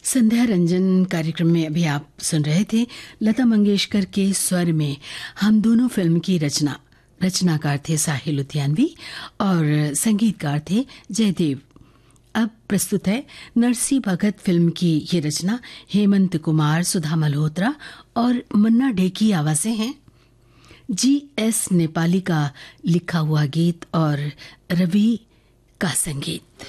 संध्या रंजन कार्यक्रम में अभी आप सुन रहे थे लता मंगेशकर के स्वर में हम दोनों फिल्म की रचनाकार थे साहिल लुधियानवी और संगीतकार थे जयदेव। अब प्रस्तुत है नरसी भगत फिल्म की ये रचना। हेमंत कुमार, सुधा मल्होत्रा और मन्ना डे की आवाजें हैं। GS नेपाली का लिखा हुआ गीत और रवि का संगीत।